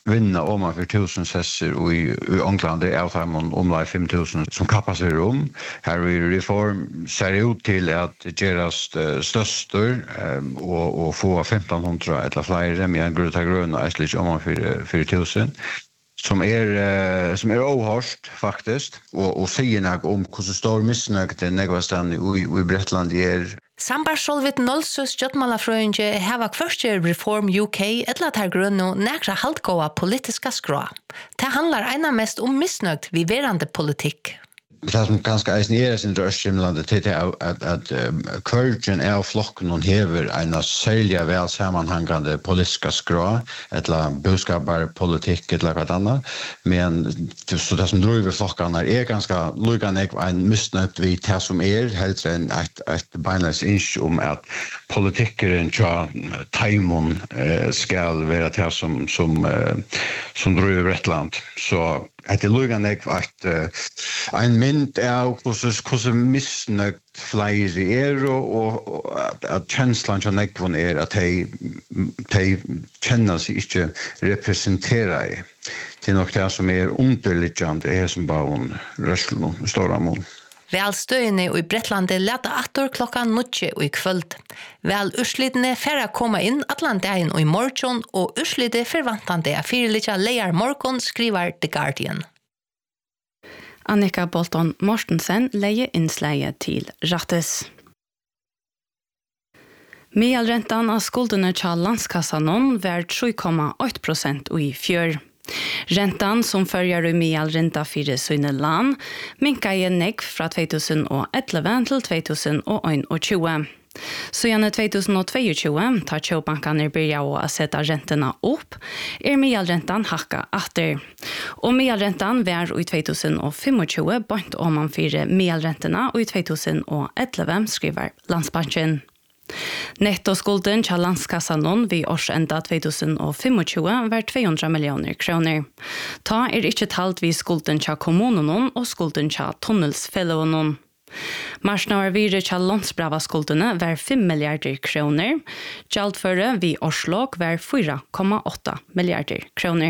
vinna om för 1000 sesser i England det är om 5000 som kappas i rum. Här är reform ser ut till att gerast störster och få 1500 eller fler med en gröna ästligt om för 1000. Som är ohörst faktiskt och säger något om hur stor missnöjd det negvastan i Bretland är. Sambar Solvit Nolsus Jotmalafrøynge hava kvørste Reform UK etla tar grunno nekra haltgåa politiska skra. Det handlar ena mest om missnöjd vid verande politik. Det som ganska eisnieres i Østrimlandet det är att kvörgen av flocken hon hever en särliga väl sammanhängande politiska skra eller budskapar politik eller något annat. Men så det som driver flockarna är ganska lugande en missnöjd vid det som helt än ett beinleis inch om att politikeren tja taimon ska vara det som driver Bretland. Så att det lugande att en mynd av hur missnöjd fler och att känslan som nekvon att de känner sig inte representerar. Det är nog det som är underliggande är som bara en röstlån, stora mål. Välstøyene i Bretlandet leta attor klokkan 9 i kvöld. Vel urslidene færre komma inn Atlanteien og i morgon, og urslide forvantande er fyrliga leier morgon, skriver The Guardian. Annika Bolton Mortensen leier innsleie til Rattes. Medelrentan av skuldene til landskassanon var 3,8% i fjør. Rentan som följer i medelrenta för sina land minkar i negg fra 2011 til 2021. Så gjennom 2022 tar kjøpbankene börja å sette rentene opp, medelrentan hakka atter. Og medelrentan var i 2025 bort om man fyrir medelrentene, og i 2011 skriver Landsbanken. Nettoskulden til landskassanon vid årsenda 2025 var 200 millioner kroner. Ta ikke talt vid skulden til kommunen og skulden til tunnelsfellonen. Marsnavar videre til landsbrava skuldene var 5 milliarder kroner. Gjaldføre vid årslåg var 4,8 milliarder kroner.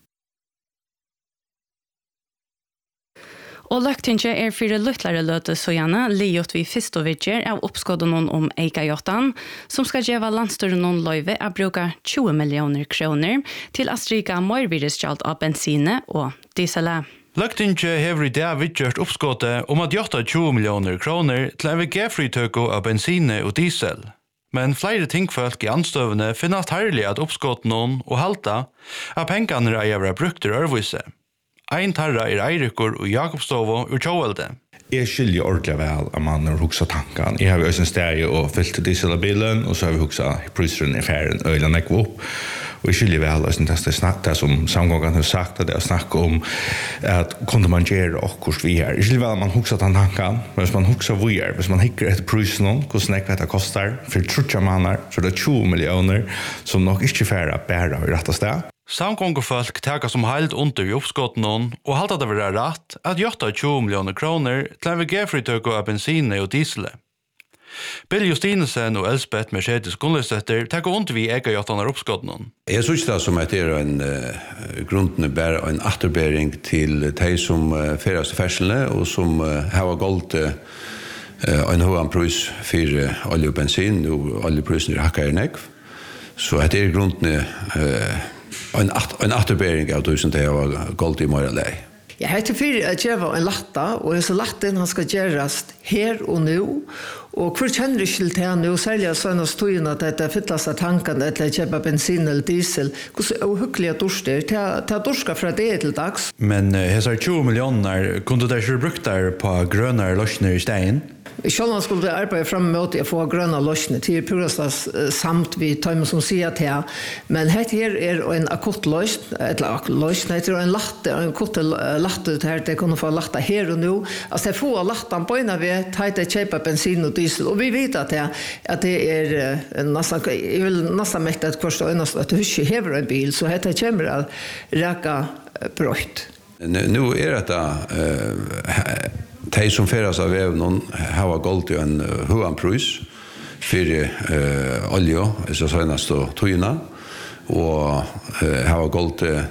Og løgtinget fyrir luttlare løte så gjerne liot vi fistovidger av oppskåden om Eikajottan, som skal gjeva landstyren noen løyve å bruke 20 millioner kroner til å stryka morvirresgjald av bensine og diesele. Løgtinget hever i det vidgjørt oppskådet om at gjøtta 20 millioner kroner til MVG-fritøko av bensine og diesel. Men flere tingfolk i anstøvene finnes herlig at oppskåden noen og halta at pengene reier brukt til ørvise. Ein tarra Eirikur og Jakobstovo ur Tjåvelde. Jeg skiljer ordentlig vel at man har hukset tanken. Jeg har jo en steg og fyllt dieselbilen, og så har vi hukset pryseren i ferien øyla nekvo opp. Og jeg skiljer vel det som samgången har sagt, at det er snakk om at kunne man gjøre akkurat vi her. Jeg skiljer vel at man hukset tanken, men hvis man hukser vi her, hvis man hikker etter prysen, hvordan nekva dette koster, for 30 måneder, så er det 20 millioner, som nok ikke færre bærer i rett og sted. Samgångefolk teka som heilt under i oppskåtten og halta det være rett at gjøtta 20 millioner kroner til MVG-fritøko av bensine og diesel. Bill Justinesen og Elsbeth Mercedes Gunnløstetter teka under vi Eikajottan av oppskåtten. Jeg synes det som at det er en grunnen bare en atterbering til de som feres til ferselene og som har gått en høyere pris for olje og bensin og oljeprisen hakker i nekv. Så at det er grunnen en atterbering av tusen det var gått i morgen lei. Jeg heter fyrir at jeg var en latta, og så latten han skal gjørast her og nå, og hvor kjenner ikke til det nå, særlig av sånne støyen at det fyllast av tankene, at jeg kjøper bensin eller diesel, hvordan uhyggelige dorster, til dorska fra det til dags. Men hesar 20 millioner, kunne du ikke brukt der på grønere løsner i stein? Själva skulle arbeta fram mot att få gröna lösningar till progressas samt vi tar som säger till. Men här är en akut lösning, det är en latte, en kort latte här det kan få latta här och nu. Alltså det får lattan på ena vi tar det köpa bensin och diesel och vi vet att det är nästan jag vill nästan mäkta att första endast att du häver en bil så heter det kommer att räcka brott. Nu är det de som feras av vävnen har gått i en höganprus för olja, så senaste tøyna, og har gått